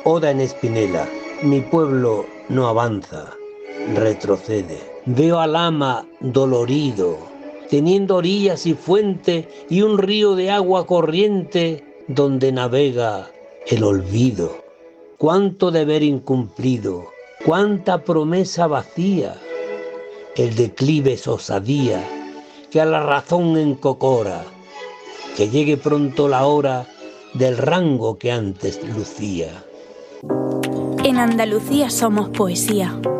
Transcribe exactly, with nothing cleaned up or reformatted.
Oda en Espinela. Mi pueblo no avanza, retrocede. Veo al ama dolorido, teniendo orillas y fuente y un río de agua corriente donde navega el olvido. Cuánto deber incumplido, cuánta promesa vacía. El declive es osadía que a la razón encocora. Que llegue pronto la hora del rango que antes lucía. En Andalucía somos poesía.